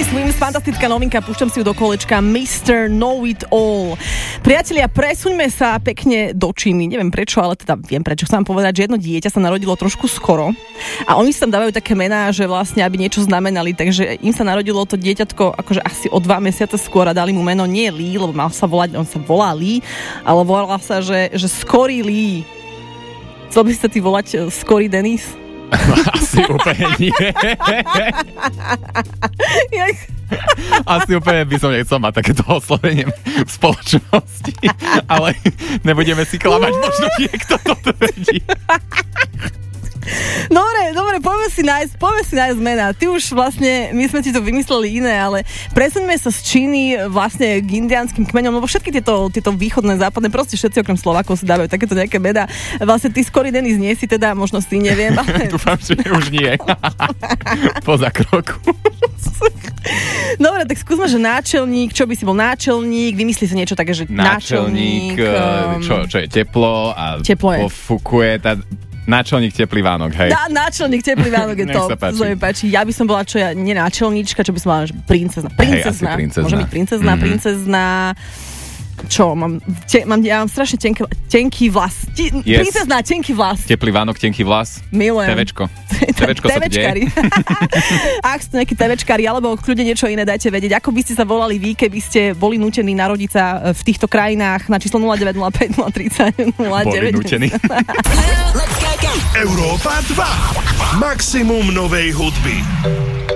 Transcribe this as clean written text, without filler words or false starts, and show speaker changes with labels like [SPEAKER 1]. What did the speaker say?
[SPEAKER 1] Slims, fantastická novinka, púšťam si ju do kolečka, Mr. Know It All. Priatelia, presuňme sa pekne do Číny, neviem prečo, ale teda viem prečo. Chcem vám povedať, že jedno dieťa sa narodilo trošku skoro a oni si tam dávajú také mená, že vlastne aby niečo znamenali, takže im sa narodilo to dieťatko akože asi o 2 mesiace skôr a dali mu meno nie Lee, lebo mal sa volať, on sa volá Lee, ale volala sa, že Skorý Lee. Chcel by si sa ty volať Skorý Denis?
[SPEAKER 2] Asi úplne nie. Asi úplne by som nechcel mať takéto oslovenie v spoločnosti. Ale nebudeme si klamať, možno niekto to tvrdí.
[SPEAKER 1] Dobre, poďme si nájsť mená. Ty už vlastne, my sme ti to vymysleli iné, ale presuňme sa z Číny vlastne k indiánskym kmeňom, lebo všetky tieto východné, západné, proste všetci okrem Slovákov si dávajú takéto nejaké mená. Vlastne ty Skorý Denis nie si teda, možno si neviem, ale...
[SPEAKER 2] Dúfam, že už nie. Poza kroku.
[SPEAKER 1] Dobre, tak skúsme, že náčelník, čo by si bol náčelník, vymyslí sa niečo také, že náčelník
[SPEAKER 2] čo je teplo a pofúkuje náčelník teplý Vánok, hej.
[SPEAKER 1] Náčelník teplý Vánok je to, sa mi páči. Ja by som bola, nie náčelníčka, čo by som bola, že princezna. Môže byť princezna. Čo, ja mám strašne tenký vlas. Princezná, tenký vlas.
[SPEAKER 2] Teplý Vánok, tenký vlas.
[SPEAKER 1] Milujem.
[SPEAKER 2] TVčko sa tu deje.
[SPEAKER 1] Ak ste nejakí TVčkári, alebo kľudne niečo iné, dajte vedieť. Ako by ste sa volali vy, keby ste boli nútení narodiť sa v týchto krajinách na číslo 0905 030 09.
[SPEAKER 2] Boli nútení.
[SPEAKER 3] Európa 2. Maximum novej hudby.